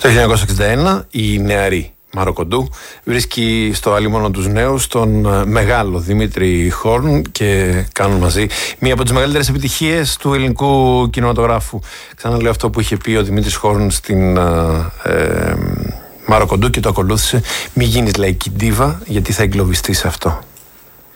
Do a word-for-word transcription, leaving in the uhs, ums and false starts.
Το χίλια εννιακόσια εξήντα ένα η νεαρή Μάρο Κοντού βρίσκει στο αλίμονο τους νέους τον μεγάλο Δημήτρη Χόρν και κάνουν μαζί μία από τις μεγαλύτερες επιτυχίες του ελληνικού κινηματογράφου. Ξαναλέω αυτό που είχε πει ο Δημήτρης Χόρν στην ε, Μάρο Κοντού και το ακολούθησε: μη γίνεις λαϊκή ντίβα, γιατί θα εγκλωβιστείς σε αυτό.